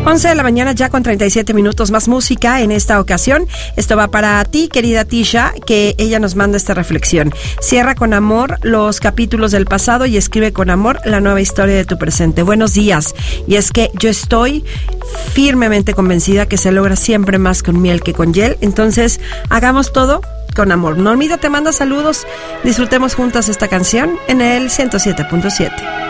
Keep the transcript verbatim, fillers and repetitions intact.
once de la mañana ya con treinta y siete minutos, más música en esta ocasión. Esto va para ti, querida Tisha, que ella nos manda esta reflexión. Cierra con amor los capítulos del pasado y escribe con amor la nueva historia de tu presente. Buenos días. Y es que yo estoy firmemente convencida que se logra siempre más con miel que con hiel. Entonces, hagamos todo con amor. Normita te manda saludos. Disfrutemos juntas esta canción en el ciento siete punto siete.